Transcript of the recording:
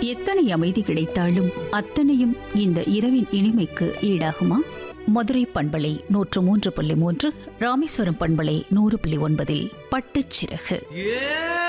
எத்தனை அமைதி கிடைத்தாலும் அத்தனையும் இந்த இரவின் இனிமைக்கு ஈடாகுமா? மதுரை பண்பலை 103.3, ராமேஸ்வரம் பண்பலை 100.9 பட்டுச்சிறகு.